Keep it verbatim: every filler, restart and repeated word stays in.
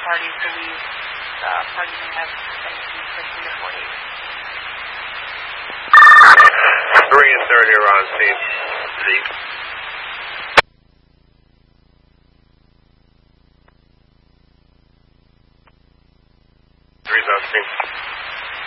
parties believe the party may have been used for three to four days. Three and thirty are on scene. Zeke. Three's on scene.